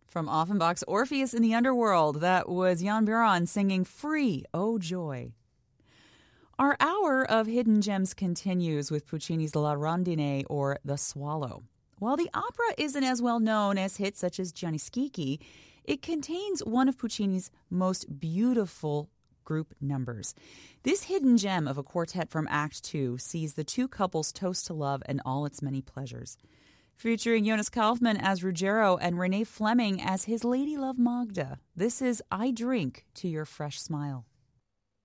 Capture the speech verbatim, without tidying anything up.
From Offenbach's Orpheus in the Underworld, that was Jan Buran singing Free, Oh Joy. Our hour of hidden gems continues with Puccini's La Rondine, or The Swallow. While the opera isn't as well known as hits such as Gianni Schicchi, it contains one of Puccini's most beautiful group numbers. This hidden gem of a quartet from Act Two sees the two couples toast to love and all its many pleasures. Featuring Jonas Kaufmann as Ruggiero and Renee Fleming as his lady love Magda, this is I Drink to Your Fresh Smile.